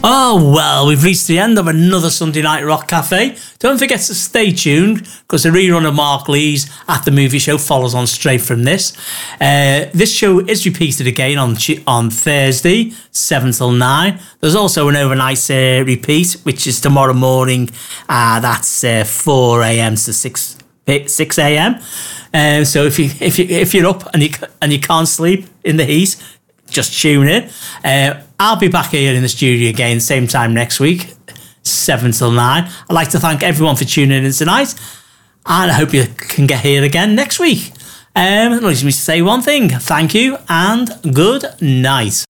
Oh, well, we've reached the end of another Sunday Night Rock Cafe. Don't forget to stay tuned, because the rerun of Mark Lee's At the Movie Show follows on straight from this. This show is repeated again on Thursday, 7 till 9. There's also an overnight repeat, which is tomorrow morning. That's 4 a.m. to 6 a.m. So if you're up and you can't sleep in the heat, just tune in. I'll be back here in the studio again, same time next week, 7 till 9. I'd like to thank everyone for tuning in tonight, and I hope you can get here again next week. It leaves me to say one thing. Thank you, and good night.